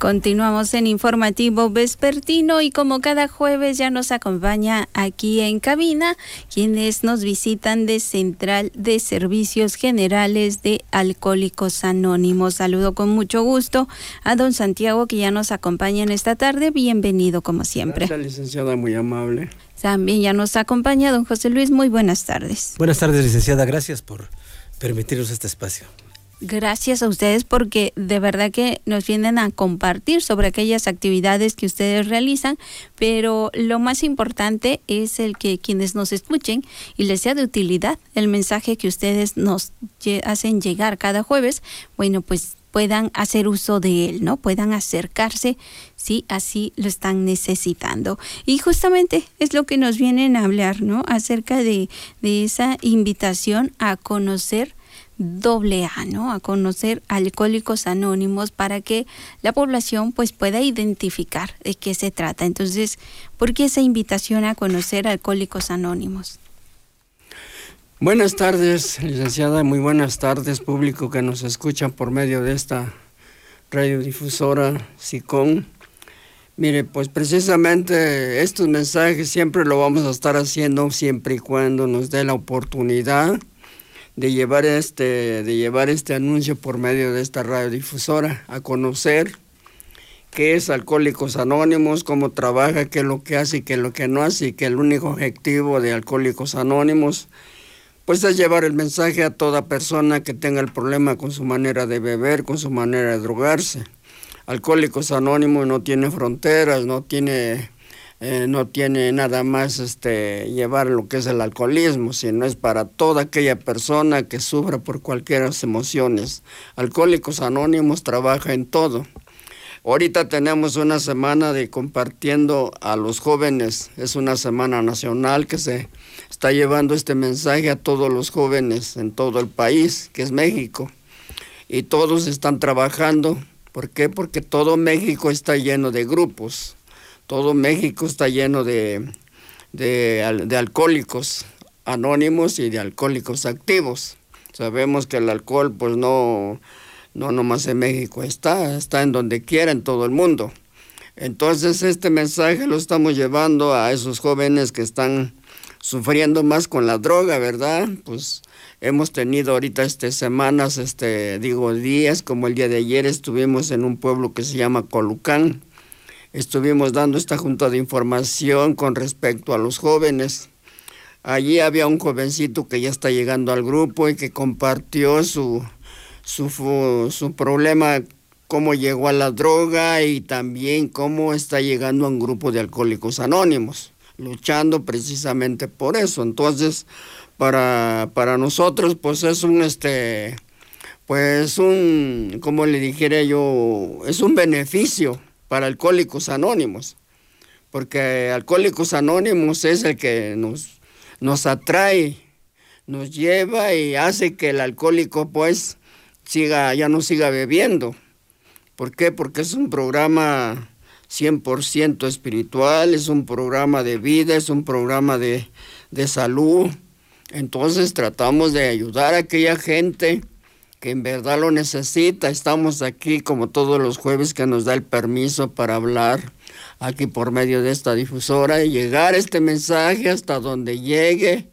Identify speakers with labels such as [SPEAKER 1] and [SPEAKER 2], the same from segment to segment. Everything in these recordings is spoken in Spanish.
[SPEAKER 1] Continuamos en Informativo Vespertino y como cada jueves ya nos acompaña aquí en cabina quienes nos visitan de Central de Servicios Generales de Alcohólicos Anónimos. Saludo con mucho gusto a don Santiago que ya nos acompaña en esta tarde. Bienvenido como siempre.
[SPEAKER 2] Gracias, licenciada, muy amable.
[SPEAKER 1] También ya nos acompaña don José Luis. Muy buenas tardes.
[SPEAKER 3] Buenas tardes, licenciada. Gracias por permitirnos este espacio.
[SPEAKER 1] Gracias a ustedes porque de verdad que nos vienen a compartir sobre aquellas actividades que ustedes realizan, pero lo más importante es el que quienes nos escuchen y les sea de utilidad el mensaje que ustedes nos hacen llegar cada jueves, bueno, pues puedan hacer uso de él, ¿no? Puedan acercarse si así lo están necesitando. Y justamente es lo que nos vienen a hablar, ¿no? Acerca de esa invitación a conocer AA, ¿no? A conocer Alcohólicos Anónimos para que la población pues pueda identificar de qué se trata. Entonces, ¿por qué esa invitación a conocer Alcohólicos Anónimos?
[SPEAKER 2] Buenas tardes, licenciada, muy buenas tardes, público que nos escucha por medio de esta radiodifusora SICON. Mire, pues precisamente estos mensajes siempre lo vamos a estar haciendo siempre y cuando nos dé la oportunidad de llevar este anuncio por medio de esta radiodifusora, a conocer qué es Alcohólicos Anónimos, cómo trabaja, qué es lo que hace y qué es lo que no hace, y que el único objetivo de Alcohólicos Anónimos pues es llevar el mensaje a toda persona que tenga el problema con su manera de beber, con su manera de drogarse. Alcohólicos Anónimos no tiene fronteras, no tiene nada más llevar lo que es el alcoholismo, sino es para toda aquella persona que sufra por cualquiera de las emociones. Alcohólicos Anónimos trabaja en todo. Ahorita tenemos una semana de compartiendo a los jóvenes, es una semana nacional que se está llevando este mensaje a todos los jóvenes en todo el país, que es México, y todos están trabajando. ¿Por qué? Porque todo México está lleno de grupos. Todo México está lleno de alcohólicos anónimos y de alcohólicos activos. Sabemos que el alcohol, pues no nomás en México está en donde quiera, en todo el mundo. Entonces este mensaje lo estamos llevando a esos jóvenes que están sufriendo más con la droga, ¿verdad? Pues hemos tenido ahorita semanas, días, como el día de ayer estuvimos en un pueblo que se llama Colucán. Estuvimos dando esta junta de información con respecto a los jóvenes. Allí había un jovencito que ya está llegando al grupo y que compartió su problema, cómo llegó a la droga y también cómo está llegando a un grupo de Alcohólicos Anónimos, luchando precisamente por eso. Entonces, para nosotros, pues es como le dijera yo, es un beneficio para Alcohólicos Anónimos, porque Alcohólicos Anónimos es el que nos atrae, nos lleva y hace que el alcohólico pues ya no siga bebiendo. ¿Por qué? Porque es un programa 100% espiritual, es un programa de vida, es un programa de salud. Entonces tratamos de ayudar a aquella gente que en verdad lo necesita. Estamos aquí como todos los jueves que nos da el permiso para hablar aquí por medio de esta difusora y llegar este mensaje hasta donde llegue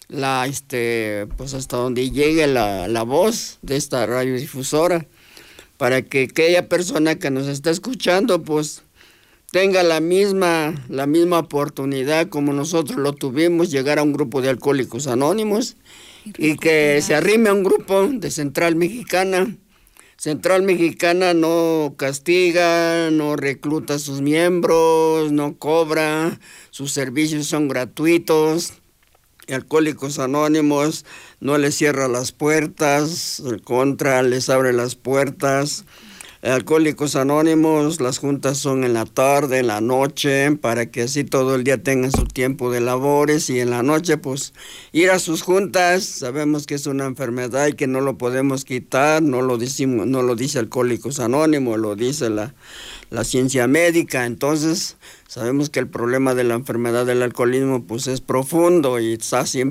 [SPEAKER 2] hasta donde llegue la voz de esta radiodifusora, para que aquella persona que nos está escuchando pues tenga la misma oportunidad como nosotros lo tuvimos, llegar a un grupo de Alcohólicos Anónimos y que se arrime a un grupo de Central Mexicana. Central Mexicana no castiga, no recluta a sus miembros, no cobra, sus servicios son gratuitos. Alcohólicos Anónimos no les cierra las puertas, al contra, les abre las puertas. Alcohólicos Anónimos, las juntas son en la tarde, en la noche, para que así todo el día tengan su tiempo de labores y en la noche pues ir a sus juntas. Sabemos que es una enfermedad y que no lo podemos quitar, no lo dice Alcohólicos Anónimos, lo dice la ciencia médica. Entonces sabemos que el problema de la enfermedad del alcoholismo pues es profundo y está siempre